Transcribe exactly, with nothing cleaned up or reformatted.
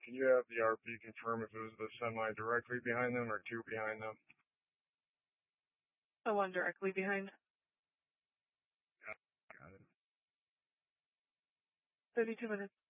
can you have the R P confirm if it was the semi directly behind them or two behind them? The one directly behind. Yeah, got it. thirty-two minutes.